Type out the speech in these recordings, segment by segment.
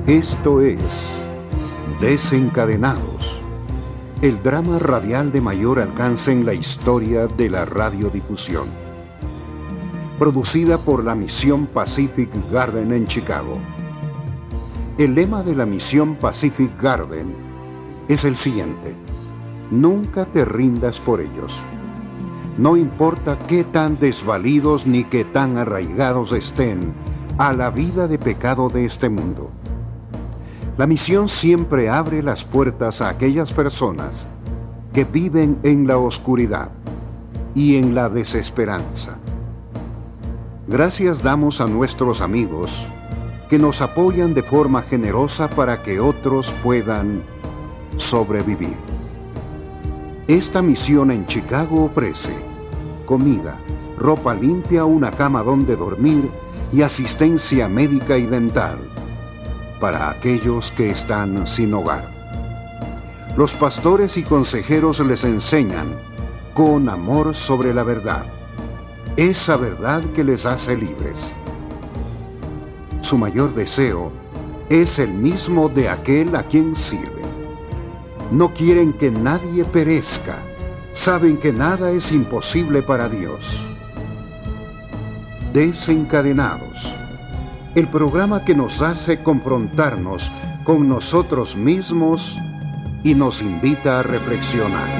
Esto es Desencadenados, el drama radial de mayor alcance en la historia de la radiodifusión. Producida por la Misión Pacific Garden en Chicago. El lema de la Misión Pacific Garden es el siguiente: nunca te rindas por ellos. No importa qué tan desvalidos ni qué tan arraigados estén a la vida de pecado de este mundo. La misión siempre abre las puertas a aquellas personas que viven en la oscuridad y en la desesperanza. Gracias damos a nuestros amigos que nos apoyan de forma generosa para que otros puedan sobrevivir. Esta misión en Chicago ofrece comida, ropa limpia, una cama donde dormir y asistencia médica y dental para aquellos que están sin hogar. Los pastores y consejeros les enseñan con amor sobre la verdad, esa verdad que les hace libres. Su mayor deseo es el mismo de aquel a quien sirven. No quieren que nadie perezca. Saben que nada es imposible para Dios. Desencadenados, el programa que nos hace confrontarnos con nosotros mismos y nos invita a reflexionar.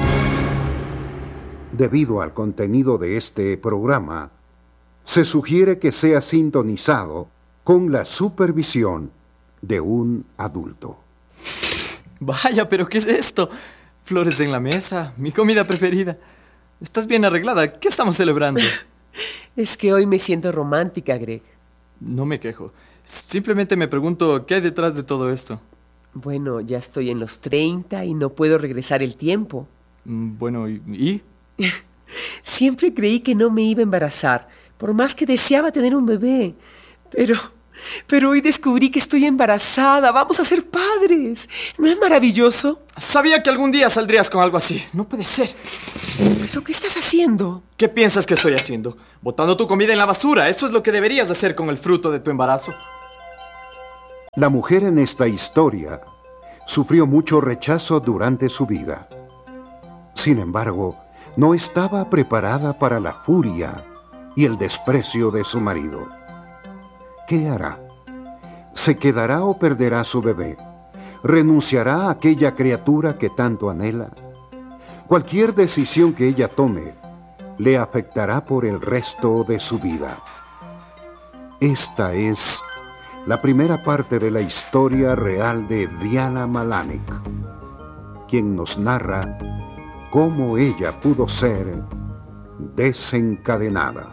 Debido al contenido de este programa, se sugiere que sea sintonizado con la supervisión de un adulto. Vaya, ¿pero qué es esto? Flores en la mesa, mi comida preferida. ¿Estás bien arreglada? ¿Qué estamos celebrando? Es que hoy me siento romántica, Greg. No me quejo. Simplemente me pregunto qué hay detrás de todo esto. Bueno, ya estoy en los 30 y no puedo regresar el tiempo. Bueno, ¿y? Siempre creí que no me iba a embarazar, por más que deseaba tener un bebé. Pero hoy descubrí que estoy embarazada. Vamos a ser padres. ¿No es maravilloso? Sabía que algún día saldrías con algo así. No puede ser. ¿Pero qué estás haciendo? ¿Qué piensas que estoy haciendo? Botando tu comida en la basura. Eso es lo que deberías hacer con el fruto de tu embarazo. La mujer en esta historia sufrió mucho rechazo durante su vida. Sin embargo, no estaba preparada para la furia y el desprecio de su marido. ¿Qué hará? ¿Se quedará o perderá su bebé? ¿Renunciará a aquella criatura que tanto anhela? Cualquier decisión que ella tome le afectará por el resto de su vida. Esta es la primera parte de la historia real de Diana Malanik, quien nos narra cómo ella pudo ser desencadenada.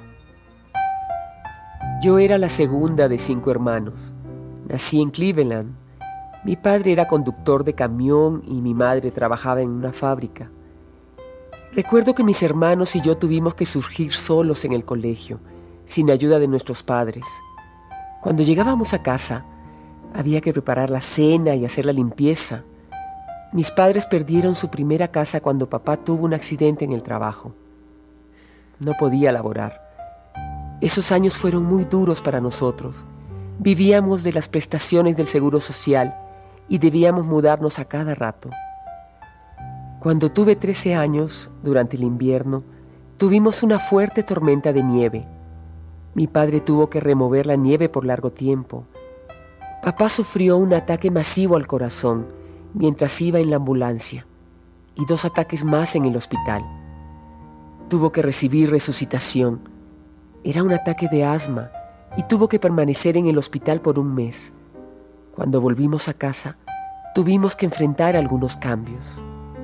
Yo era la segunda de 5 hermanos. Nací en Cleveland. Mi padre era conductor de camión y mi madre trabajaba en una fábrica. Recuerdo que mis hermanos y yo tuvimos que surgir solos en el colegio, sin ayuda de nuestros padres. Cuando llegábamos a casa, había que preparar la cena y hacer la limpieza. Mis padres perdieron su primera casa cuando papá tuvo un accidente en el trabajo. No podía laborar. Esos años fueron muy duros para nosotros. Vivíamos de las prestaciones del Seguro Social y debíamos mudarnos a cada rato. Cuando tuve 13 años, durante el invierno, tuvimos una fuerte tormenta de nieve. Mi padre tuvo que remover la nieve por largo tiempo. Papá sufrió un ataque masivo al corazón mientras iba en la ambulancia y 2 ataques más en el hospital. Tuvo que recibir resucitación. Era un ataque de asma y tuvo que permanecer en el hospital por 1 mes. Cuando volvimos a casa, tuvimos que enfrentar algunos cambios.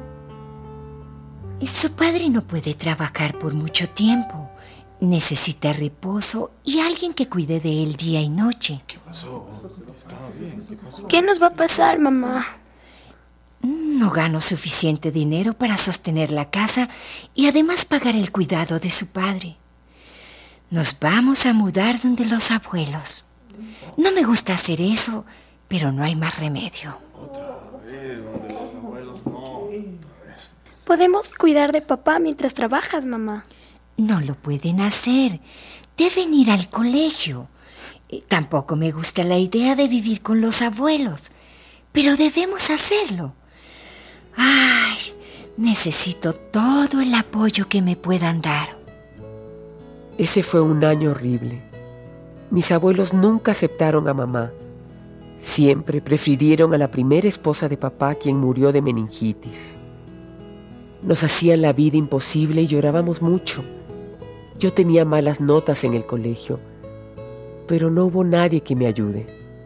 Su padre no puede trabajar por mucho tiempo. Necesita reposo y alguien que cuide de él día y noche. ¿Qué pasó? ¿Estaba bien? ¿Qué pasó? ¿Qué nos va a pasar, mamá? No gano suficiente dinero para sostener la casa y además pagar el cuidado de su padre. Nos vamos a mudar donde los abuelos. No me gusta hacer eso, pero no hay más remedio. Otra vez, donde los abuelos no. Podemos cuidar de papá mientras trabajas, mamá. No lo pueden hacer. Deben ir al colegio. Tampoco me gusta la idea de vivir con los abuelos, pero debemos hacerlo. Ay, necesito todo el apoyo que me puedan dar. Ese fue un año horrible. Mis abuelos nunca aceptaron a mamá. Siempre prefirieron a la primera esposa de papá, quien murió de meningitis. Nos hacían la vida imposible y llorábamos mucho. Yo tenía malas notas en el colegio, pero no hubo nadie que me ayude.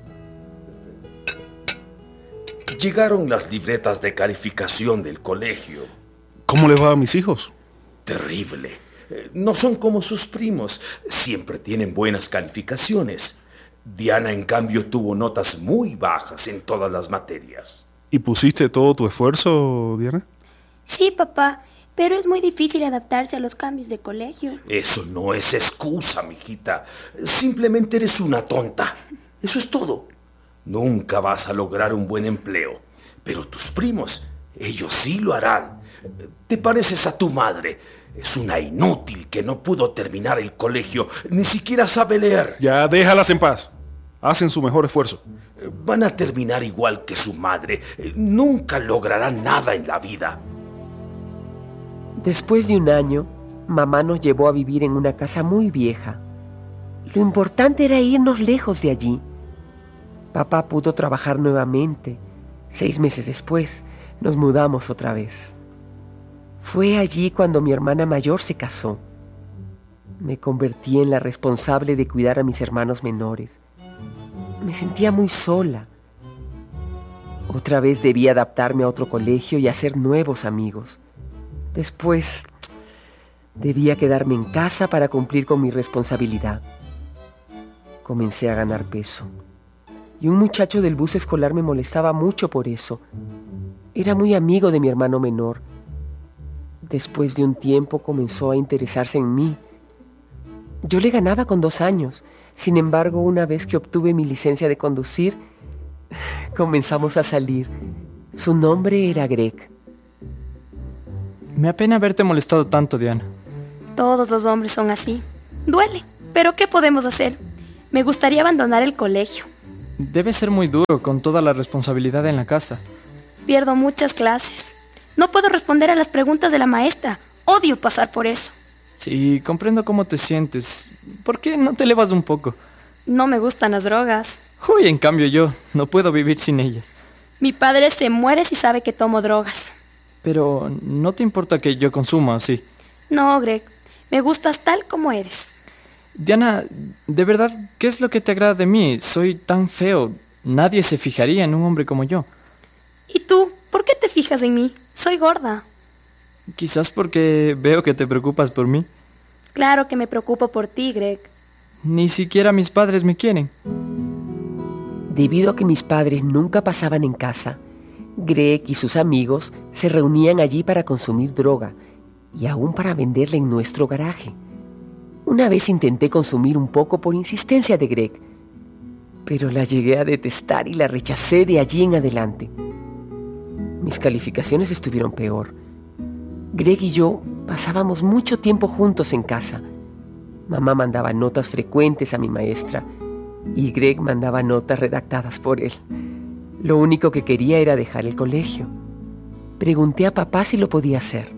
Llegaron las libretas de calificación del colegio. ¿Cómo le va a mis hijos? Terrible. No son como sus primos. Siempre tienen buenas calificaciones. Diana, en cambio, tuvo notas muy bajas en todas las materias. ¿Y pusiste todo tu esfuerzo, Diana? Sí, papá, pero es muy difícil adaptarse a los cambios de colegio. Eso no es excusa, mijita. Simplemente eres una tonta. Eso es todo. Nunca vas a lograr un buen empleo. Pero tus primos, ellos sí lo harán. Te pareces a tu madre. Es una inútil que no pudo terminar el colegio. Ni siquiera sabe leer. Ya déjalas en paz. Hacen su mejor esfuerzo. Van a terminar igual que su madre. Nunca lograrán nada en la vida. Después de un año, mamá nos llevó a vivir en una casa muy vieja. Lo importante era irnos lejos de allí. Papá pudo trabajar nuevamente. 6 meses después, nos mudamos otra vez. Fue allí cuando mi hermana mayor se casó. Me convertí en la responsable de cuidar a mis hermanos menores. Me sentía muy sola. Otra vez debí adaptarme a otro colegio y hacer nuevos amigos. Después, debía quedarme en casa para cumplir con mi responsabilidad. Comencé a ganar peso. Y un muchacho del bus escolar me molestaba mucho por eso. Era muy amigo de mi hermano menor. Después de un tiempo comenzó a interesarse en mí. Yo le ganaba con 2 años. Sin embargo, una vez que obtuve mi licencia de conducir, comenzamos a salir. Su nombre era Greg. Me apena haberte molestado tanto, Diana. Todos los hombres son así. Duele, pero ¿qué podemos hacer? Me gustaría abandonar el colegio. Debe ser muy duro con toda la responsabilidad en la casa. Pierdo muchas clases. No puedo responder a las preguntas de la maestra. Odio pasar por eso. Sí, comprendo cómo te sientes. ¿Por qué no te elevas un poco? No me gustan las drogas. Uy, en cambio yo no puedo vivir sin ellas. Mi padre se muere si sabe que tomo drogas. Pero ¿no te importa que yo consuma, sí? No, Greg. Me gustas tal como eres. Diana, de verdad, ¿qué es lo que te agrada de mí? Soy tan feo. Nadie se fijaría en un hombre como yo. ¿Y tú? ¿Por qué te fijas en mí? Soy gorda. Quizás porque veo que te preocupas por mí. Claro que me preocupo por ti, Greg. Ni siquiera mis padres me quieren. Debido a que mis padres nunca pasaban en casa, Greg y sus amigos se reunían allí para consumir droga y aún para venderla en nuestro garaje. Una vez intenté consumir un poco por insistencia de Greg, pero la llegué a detestar y la rechacé de allí en adelante. Mis calificaciones estuvieron peor. Greg y yo pasábamos mucho tiempo juntos en casa. Mamá mandaba notas frecuentes a mi maestra y Greg mandaba notas redactadas por él. Lo único que quería era dejar el colegio. Pregunté a papá si lo podía hacer.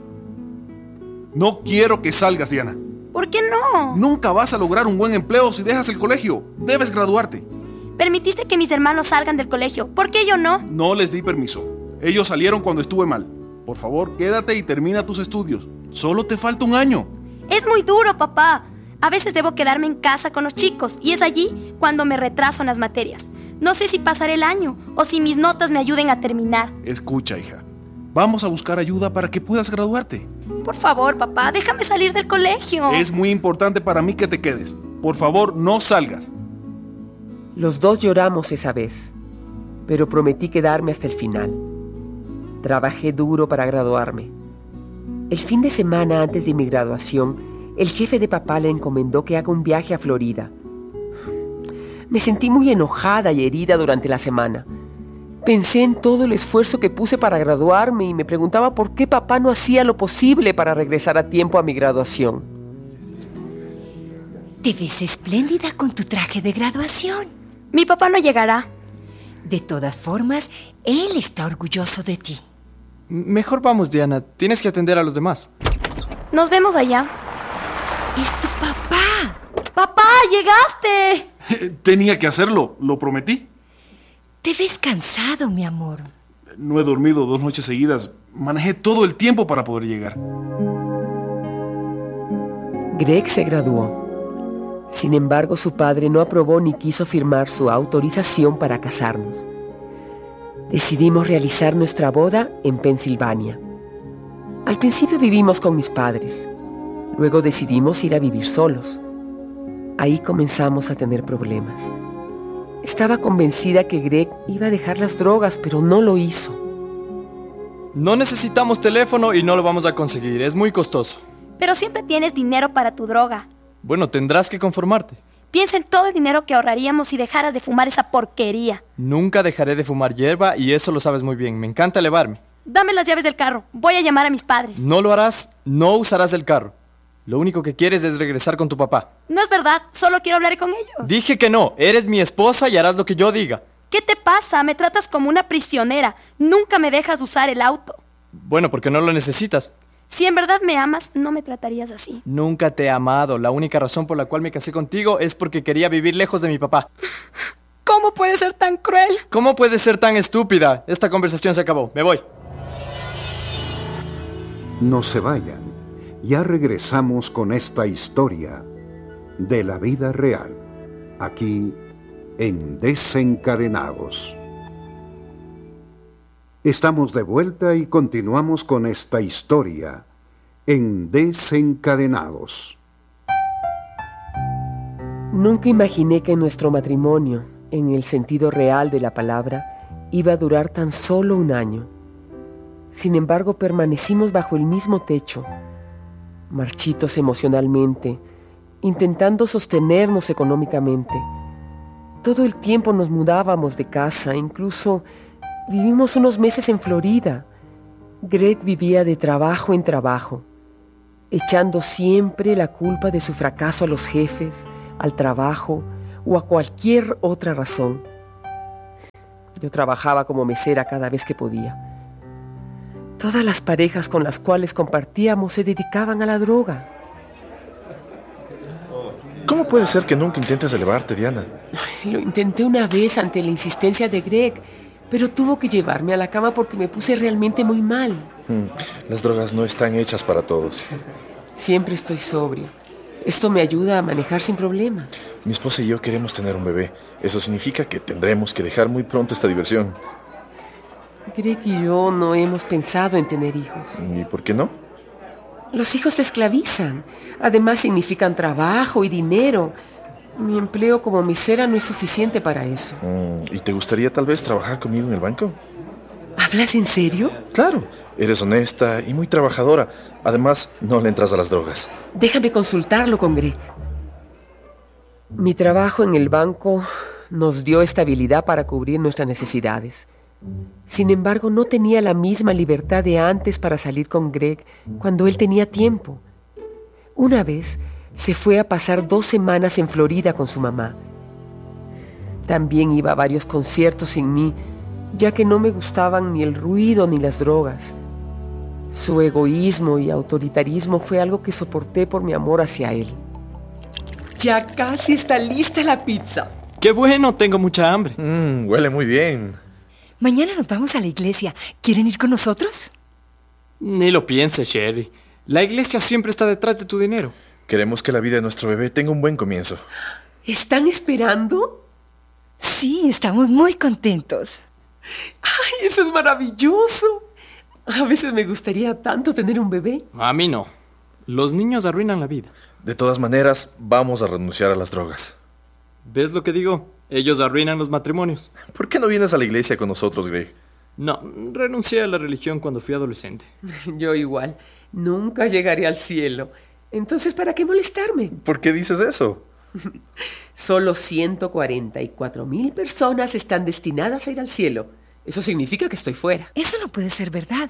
No quiero que salgas, Diana. ¿Por qué no? Nunca vas a lograr un buen empleo si dejas el colegio. Debes graduarte. Permitiste que mis hermanos salgan del colegio. ¿Por qué yo no? No les di permiso. Ellos salieron cuando estuve mal. Por favor, quédate y termina tus estudios. Solo te falta un año. Es muy duro, papá. A veces debo quedarme en casa con los chicos y es allí cuando me retraso en las materias. No sé si pasaré el año o si mis notas me ayuden a terminar. Escucha, hija. Vamos a buscar ayuda para que puedas graduarte. Por favor, papá, déjame salir del colegio. Es muy importante para mí que te quedes. Por favor, no salgas. Los dos lloramos esa vez, pero prometí quedarme hasta el final. Trabajé duro para graduarme. El fin de semana antes de mi graduación, el jefe de papá le encomendó que haga un viaje a Florida. Me sentí muy enojada y herida durante la semana. Pensé en todo el esfuerzo que puse para graduarme y me preguntaba por qué papá no hacía lo posible para regresar a tiempo a mi graduación. Te ves espléndida con tu traje de graduación. Mi papá no llegará. De todas formas, él está orgulloso de ti. Mejor vamos, Diana. Tienes que atender a los demás. Nos vemos allá. Es tu papá. ¡Papá, llegaste! Tenía que hacerlo, lo prometí. Te ves cansado, mi amor. No he dormido 2 noches seguidas. Manejé todo el tiempo para poder llegar. Greg se graduó. Sin embargo, su padre no aprobó ni quiso firmar su autorización para casarnos. Decidimos realizar nuestra boda en Pensilvania. Al principio vivimos con mis padres. Luego decidimos ir a vivir solos. Ahí comenzamos a tener problemas. Estaba convencida que Greg iba a dejar las drogas, pero no lo hizo. No necesitamos teléfono y no lo vamos a conseguir. Es muy costoso. Pero siempre tienes dinero para tu droga. Bueno, tendrás que conformarte. Piensa en todo el dinero que ahorraríamos si dejaras de fumar esa porquería. Nunca dejaré de fumar hierba y eso lo sabes muy bien. Me encanta elevarme. Dame las llaves del carro. Voy a llamar a mis padres. No lo harás, no usarás el carro. Lo único que quieres es regresar con tu papá. No es verdad, solo quiero hablar con ellos. Dije que no, eres mi esposa y harás lo que yo diga. ¿Qué te pasa? Me tratas como una prisionera. Nunca me dejas usar el auto. Bueno, porque no lo necesitas. Si en verdad me amas, no me tratarías así. Nunca te he amado. La única razón por la cual me casé contigo es porque quería vivir lejos de mi papá. ¿Cómo puedes ser tan cruel? ¿Cómo puedes ser tan estúpida? Esta conversación se acabó. Me voy. No se vayan. Ya regresamos con esta historia de la vida real, aquí en Desencadenados. Estamos de vuelta y continuamos con esta historia en Desencadenados. Nunca imaginé que nuestro matrimonio, en el sentido real de la palabra, iba a durar tan solo 1 año. Sin embargo, permanecimos bajo el mismo techo, marchitos emocionalmente, intentando sostenernos económicamente. Todo el tiempo nos mudábamos de casa, incluso vivimos unos meses en Florida. Greg vivía de trabajo en trabajo, echando siempre la culpa de su fracaso a los jefes, al trabajo o a cualquier otra razón. Yo trabajaba como mesera cada vez que podía. Todas las parejas con las cuales compartíamos se dedicaban a la droga. ¿Cómo puede ser que nunca intentes elevarte, Diana? Lo intenté una vez ante la insistencia de Greg, pero tuvo que llevarme a la cama porque me puse realmente muy mal. Las drogas no están hechas para todos. Siempre estoy sobria. Esto me ayuda a manejar sin problema. Mi esposa y yo queremos tener un bebé. Eso significa que tendremos que dejar muy pronto esta diversión. Greg y yo no hemos pensado en tener hijos. ¿Y por qué no? Los hijos te esclavizan. Además significan trabajo y dinero. Mi empleo como mesera no es suficiente para eso. ¿Y te gustaría tal vez trabajar conmigo en el banco? ¿Hablas en serio? Claro, eres honesta y muy trabajadora. Además, no le entras a las drogas. Déjame consultarlo con Greg. Mi trabajo en el banco nos dio estabilidad para cubrir nuestras necesidades. Sin embargo, no tenía la misma libertad de antes para salir con Greg cuando él tenía tiempo. Una vez se fue a pasar 2 semanas en Florida con su mamá. También iba a varios conciertos sin mí, ya que no me gustaban ni el ruido ni las drogas. Su egoísmo y autoritarismo fue algo que soporté por mi amor hacia él. Ya casi está lista la pizza. ¡Qué bueno! Tengo mucha hambre. Huele muy bien. Mañana nos vamos a la iglesia. ¿Quieren ir con nosotros? Ni lo pienses, Sherry. La iglesia siempre está detrás de tu dinero. Queremos que la vida de nuestro bebé tenga un buen comienzo. ¿Están esperando? Sí, estamos muy contentos. ¡Ay, eso es maravilloso! A veces me gustaría tanto tener un bebé. A mí no. Los niños arruinan la vida. De todas maneras, vamos a renunciar a las drogas. ¿Ves lo que digo? Ellos arruinan los matrimonios. ¿Por qué no vienes a la iglesia con nosotros, Greg? No, renuncié a la religión cuando fui adolescente. Yo igual. Nunca llegaré al cielo. Entonces, ¿para qué molestarme? ¿Por qué dices eso? Solo 144,000 personas están destinadas a ir al cielo. Eso significa que estoy fuera. Eso no puede ser verdad.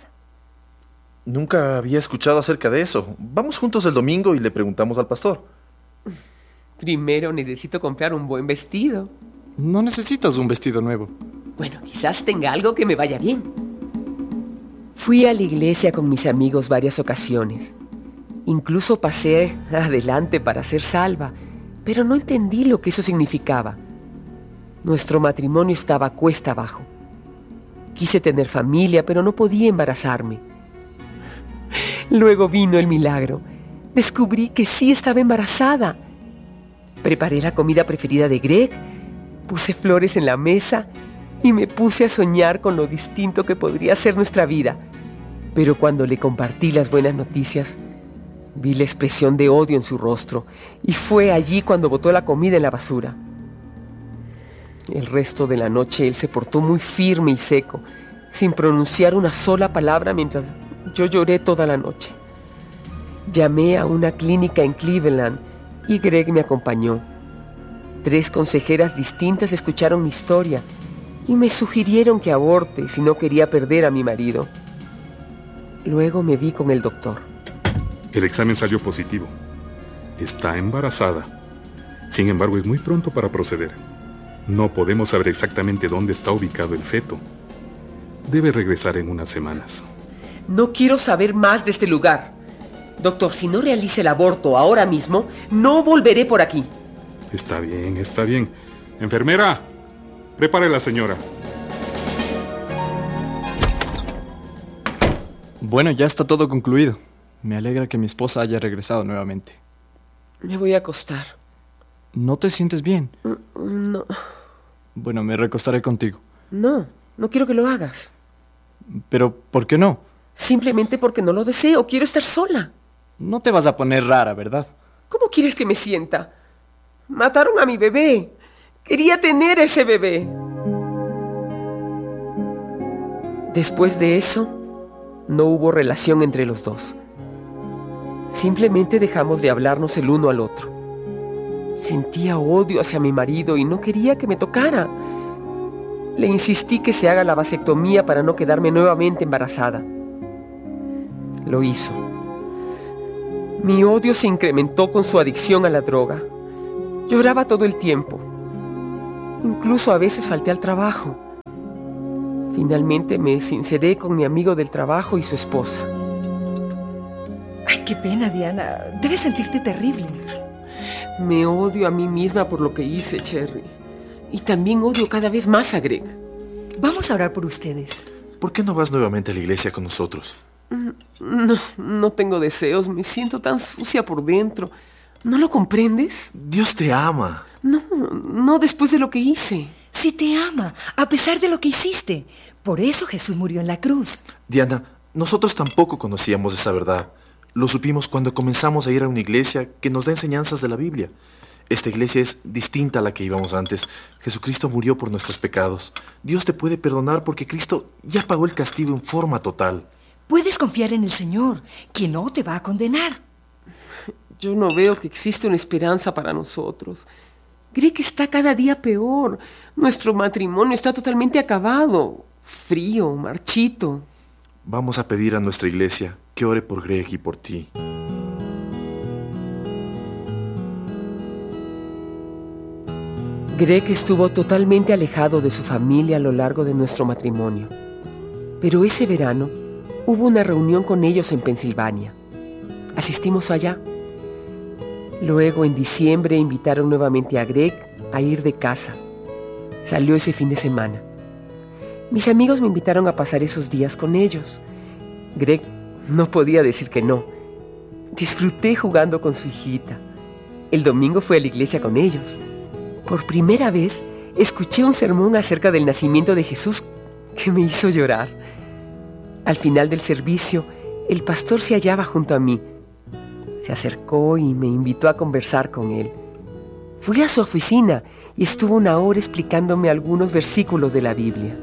Nunca había escuchado acerca de eso. Vamos juntos el domingo y le preguntamos al pastor. Primero necesito comprar un buen vestido. No necesitas un vestido nuevo. Bueno, quizás tenga algo que me vaya bien. Fui a la iglesia con mis amigos varias ocasiones. Incluso pasé adelante para ser salva, pero no entendí lo que eso significaba. Nuestro matrimonio estaba cuesta abajo. Quise tener familia, pero no podía embarazarme. Luego vino el milagro. Descubrí que sí estaba embarazada. Preparé la comida preferida de Greg, puse flores en la mesa y me puse a soñar con lo distinto que podría ser nuestra vida. Pero cuando le compartí las buenas noticias, vi la expresión de odio en su rostro y fue allí cuando botó la comida en la basura. El resto de la noche él se portó muy firme y seco, sin pronunciar una sola palabra mientras yo lloré toda la noche. Llamé a una clínica en Cleveland y Greg me acompañó. 3 consejeras distintas escucharon mi historia y me sugirieron que aborte si no quería perder a mi marido. Luego me vi con el doctor. El examen salió positivo. Está embarazada. Sin embargo, es muy pronto para proceder. No podemos saber exactamente dónde está ubicado el feto. Debe regresar en unas semanas. No quiero saber más de este lugar. Doctor, si no realiza el aborto ahora mismo, no volveré por aquí. Está bien, está bien. Enfermera, prepare a la señora. Bueno, ya está todo concluido. Me alegra que mi esposa haya regresado nuevamente. Me voy a acostar. ¿No te sientes bien? No. Bueno, me recostaré contigo. No quiero que lo hagas. ¿Pero por qué no? Simplemente porque no lo deseo. Quiero estar sola. No te vas a poner rara, ¿verdad? ¿Cómo quieres que me sienta? Mataron a mi bebé. Quería tener ese bebé. Después de eso, no hubo relación entre los dos. Simplemente dejamos de hablarnos el uno al otro. Sentía odio hacia mi marido y no quería que me tocara. Le insistí que se haga la vasectomía para no quedarme nuevamente embarazada. Lo hizo. Mi odio se incrementó con su adicción a la droga. Lloraba todo el tiempo. Incluso a veces falté al trabajo. Finalmente me sinceré con mi amigo del trabajo y su esposa. Ay, qué pena, Diana. Debes sentirte terrible. Me odio a mí misma por lo que hice, Cherry. Y también odio cada vez más a Greg. Vamos a orar por ustedes. ¿Por qué no vas nuevamente a la iglesia con nosotros? No tengo deseos. Me siento tan sucia por dentro. ¿No lo comprendes? Dios te ama. No después de lo que hice. Sí te ama, a pesar de lo que hiciste. Por eso Jesús murió en la cruz. Diana, nosotros tampoco conocíamos esa verdad. Lo supimos cuando comenzamos a ir a una iglesia que nos da enseñanzas de la Biblia. Esta iglesia es distinta a la que íbamos antes. Jesucristo murió por nuestros pecados. Dios te puede perdonar porque Cristo ya pagó el castigo en forma total. Puedes confiar en el Señor, que no te va a condenar. Yo no veo que existe una esperanza para nosotros. Greg está cada día peor. Nuestro matrimonio está totalmente acabado. Frío, marchito. Vamos a pedir a nuestra iglesia que ore por Greg y por ti. Greg estuvo totalmente alejado de su familia a lo largo de nuestro matrimonio. Pero ese verano hubo una reunión con ellos en Pensilvania. Asistimos allá. Luego, en diciembre, invitaron nuevamente a Greg a ir de casa. Salió ese fin de semana. Mis amigos me invitaron a pasar esos días con ellos. Greg no podía decir que no. Disfruté jugando con su hijita. El domingo fui a la iglesia con ellos. Por primera vez, escuché un sermón acerca del nacimiento de Jesús que me hizo llorar. Al final del servicio, el pastor se hallaba junto a mí. Se acercó y me invitó a conversar con él. Fui a su oficina y estuvo 1 hora explicándome algunos versículos de la Biblia.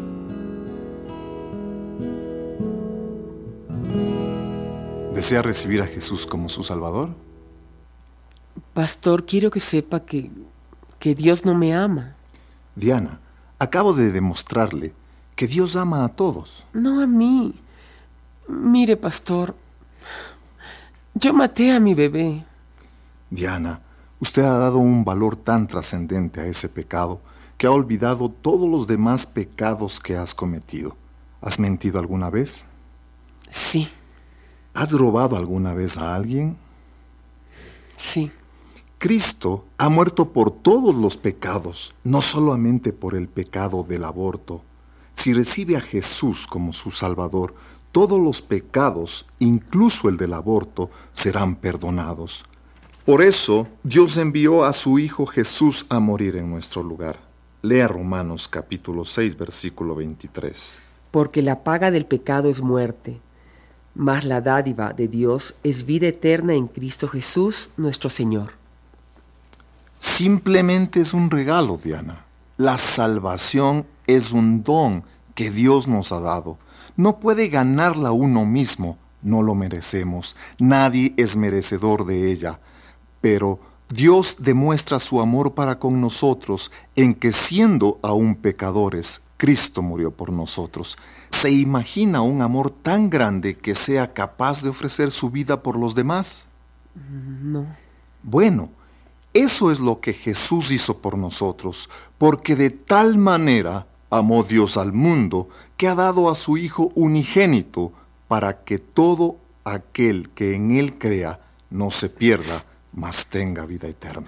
¿Desea recibir a Jesús como su Salvador? Pastor, quiero que sepa que Dios no me ama. Diana, acabo de demostrarle que Dios ama a todos. No a mí. Mire, pastor, yo maté a mi bebé. Diana, Usted ha dado un valor tan trascendente a ese pecado que ha olvidado todos los demás pecados que has cometido. ¿Has mentido alguna vez? Sí. ¿Has robado alguna vez a alguien? Sí. Cristo ha muerto por todos los pecados, no solamente por el pecado del aborto. Si recibe a Jesús como su Salvador, todos los pecados, incluso el del aborto, serán perdonados. Por eso, Dios envió a su Hijo Jesús a morir en nuestro lugar. Lea Romanos capítulo 6, versículo 23. Porque la paga del pecado es muerte, mas la dádiva de Dios es vida eterna en Cristo Jesús, nuestro Señor. Simplemente es un regalo, Diana. La salvación es un don que Dios nos ha dado. No puede ganarla uno mismo, no lo merecemos. Nadie es merecedor de ella. Pero Dios demuestra su amor para con nosotros en que, siendo aún pecadores, Cristo murió por nosotros. ¿Se imagina un amor tan grande que sea capaz de ofrecer su vida por los demás? No. Bueno, eso es lo que Jesús hizo por nosotros, porque de tal manera amó Dios al mundo que ha dado a su Hijo unigénito para que todo aquel que en Él crea no se pierda, mas tenga vida eterna.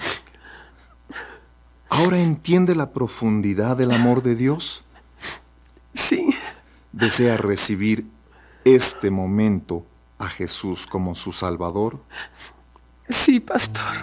¿Ahora entiende la profundidad del amor de Dios? Sí. ¿Desea recibir este momento a Jesús como su Salvador? Sí, pastor.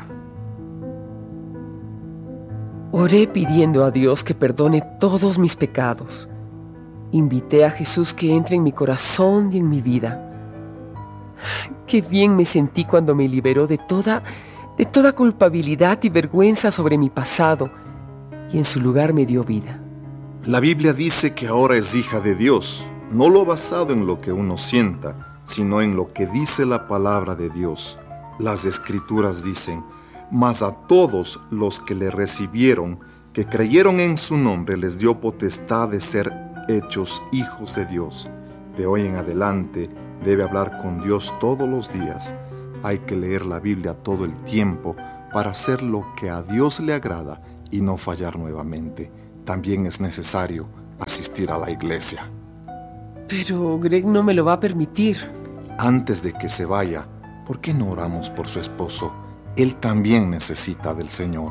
Oré pidiendo a Dios que perdone todos mis pecados. Invité a Jesús que entre en mi corazón y en mi vida. Qué bien me sentí cuando me liberó de toda culpabilidad y vergüenza sobre mi pasado, y en su lugar me dio vida. La Biblia dice que ahora es hija de Dios, no lo basado en lo que uno sienta, sino en lo que dice la palabra de Dios. Las Escrituras dicen: mas a todos los que le recibieron, que creyeron en su nombre, les dio potestad de ser hechos hijos de Dios. De hoy en adelante debe hablar con Dios todos los días. Hay que leer la Biblia todo el tiempo para hacer lo que a Dios le agrada y no fallar nuevamente. También es necesario asistir a la iglesia. Pero Greg no me lo va a permitir. Antes de que se vaya, ¿por qué no oramos por su esposo? Él también necesita del Señor.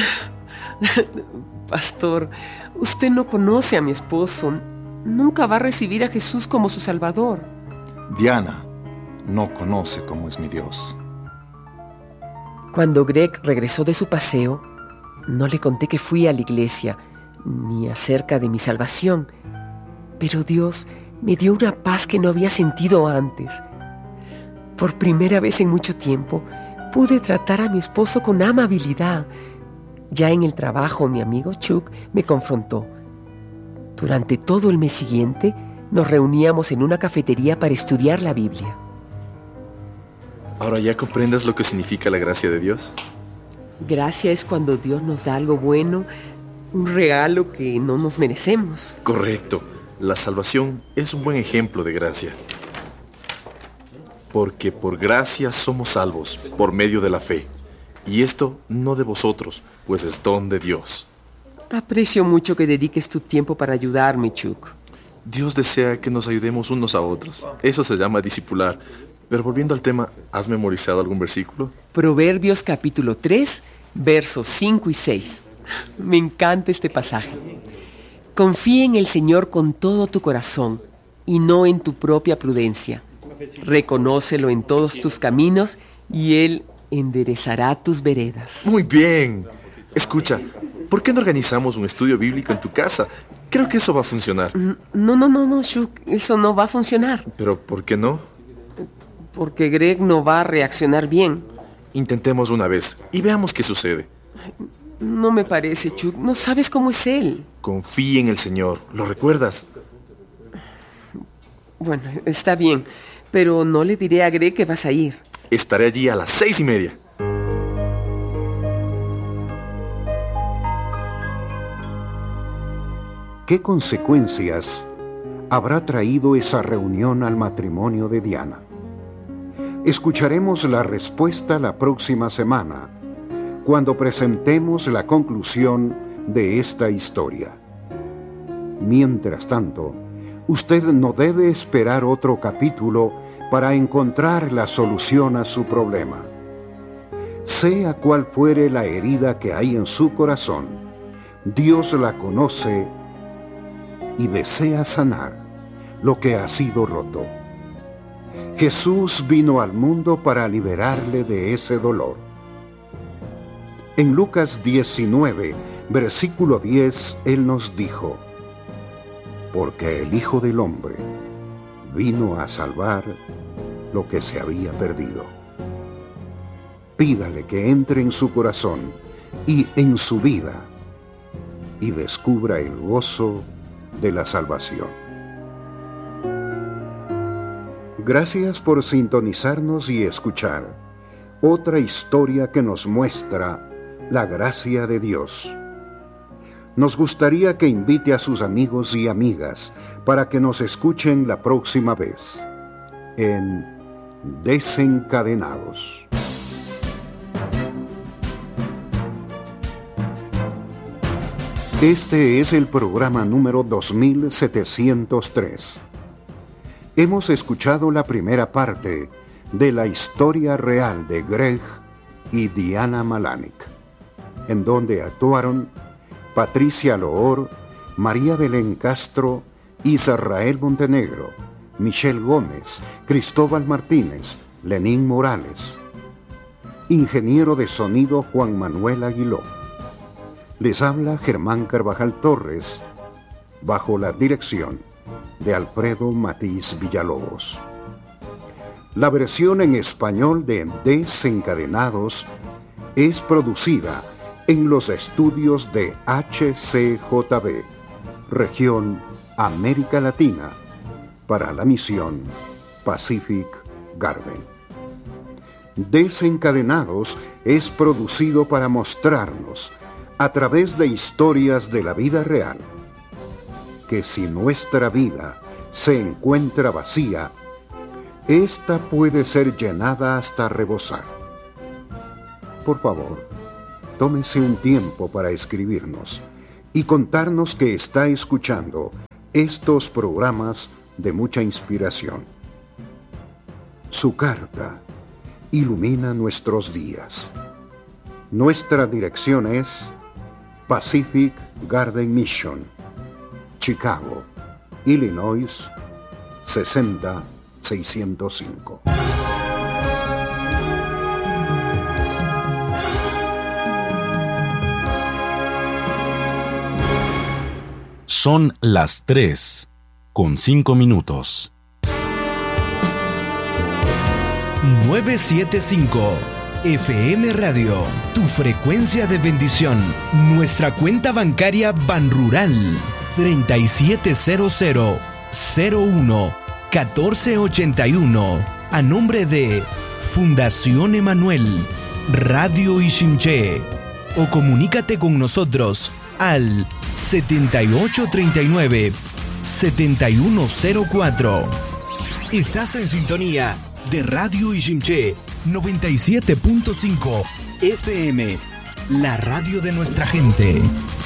Pastor, usted no conoce a mi esposo. Nunca va a recibir a Jesús como su Salvador. Diana no conoce cómo es mi Dios. Cuando Greg regresó de su paseo, no le conté que fui a la iglesia, ni acerca de mi salvación. Pero Dios me dio una paz que no había sentido antes. Por primera vez en mucho tiempo, pude tratar a mi esposo con amabilidad. Ya en el trabajo, mi amigo Chuck me confrontó. Durante todo el mes siguiente, nos reuníamos en una cafetería para estudiar la Biblia. ¿Ahora ya comprendes lo que significa la gracia de Dios? Gracia es cuando Dios nos da algo bueno, un regalo que no nos merecemos. Correcto. La salvación es un buen ejemplo de gracia. Porque por gracia somos salvos, por medio de la fe. Y esto no de vosotros, pues es don de Dios. Aprecio mucho que dediques tu tiempo para ayudarme, Chuck. Dios desea que nos ayudemos unos a otros. Eso se llama discipular. Pero volviendo al tema, ¿has memorizado algún versículo? Proverbios capítulo 3, versos 5 y 6. Me encanta este pasaje. Confía en el Señor con todo tu corazón y no en tu propia prudencia. Reconócelo en todos tus caminos y Él enderezará tus veredas. Muy bien. Escucha, ¿por qué no organizamos un estudio bíblico en tu casa? Creo que eso va a funcionar. No, Chuck, eso no va a funcionar. ¿Pero por qué no? Porque Greg no va a reaccionar bien. Intentemos una vez y veamos qué sucede. No me parece, Chuck. No sabes cómo es él. Confía en el Señor. ¿Lo recuerdas? Bueno, está bien. Pero no le diré a Greg que vas a ir. Estaré allí a las 6:30. ¿Qué consecuencias habrá traído esa reunión al matrimonio de Diana? Escucharemos la respuesta la próxima semana, cuando presentemos la conclusión de esta historia. Mientras tanto, usted no debe esperar otro capítulo para encontrar la solución a su problema. Sea cual fuere la herida que hay en su corazón, Dios la conoce y desea sanar lo que ha sido roto. Jesús vino al mundo para liberarle de ese dolor. En Lucas 19, versículo 10, Él nos dijo: porque el Hijo del Hombre vino a salvar lo que se había perdido. Pídale que entre en su corazón y en su vida y descubra el gozo de la salvación. Gracias por sintonizarnos y escuchar otra historia que nos muestra la gracia de Dios. Nos gustaría que invite a sus amigos y amigas para que nos escuchen la próxima vez en Desencadenados. Este es el programa número 2703. Hemos escuchado la primera parte de la historia real de Greg y Diana Malanek, en donde actuaron Patricia Loor, María Belén Castro, Israel Montenegro, Michelle Gómez, Cristóbal Martínez, Lenín Morales. Ingeniero de sonido Juan Manuel Aguiló. Les habla Germán Carvajal Torres, bajo la dirección de Alfredo Matiz Villalobos. La versión en español de Desencadenados es producida en los estudios de HCJB, región América Latina, para la misión Pacific Garden. Desencadenados es producido para mostrarnos, a través de historias de la vida real, que si nuestra vida se encuentra vacía, esta puede ser llenada hasta rebosar. Por favor, tómese un tiempo para escribirnos y contarnos que está escuchando estos programas de mucha inspiración. Su carta ilumina nuestros días. Nuestra dirección es Pacific Garden Mission, Chicago, Illinois 60605. Son las 3:05. 975 FM Radio, tu frecuencia de bendición. Nuestra cuenta bancaria Banrural 3700011481, a nombre de Fundación Emanuel, Radio Ishimché. O comunícate con nosotros al 7839-7104. Estás en sintonía de Radio Ishimché 97.5 FM, la radio de nuestra gente.